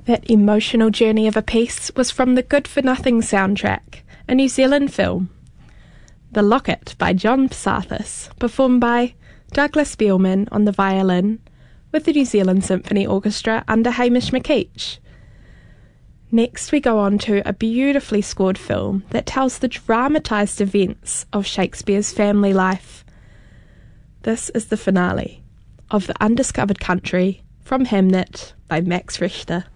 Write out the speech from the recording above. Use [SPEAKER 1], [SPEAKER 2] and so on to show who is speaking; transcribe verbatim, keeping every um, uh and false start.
[SPEAKER 1] That emotional journey of a piece was from the Good for Nothing soundtrack, a New Zealand film. The Locket by John Psathis, performed by Douglas Beelman on the violin, with the New Zealand Symphony Orchestra under Hamish McKeach. Next we go on to a beautifully scored film that tells the dramatised events of Shakespeare's family life. This is the finale of The Undiscovered Country from Hamnet by Max Richter.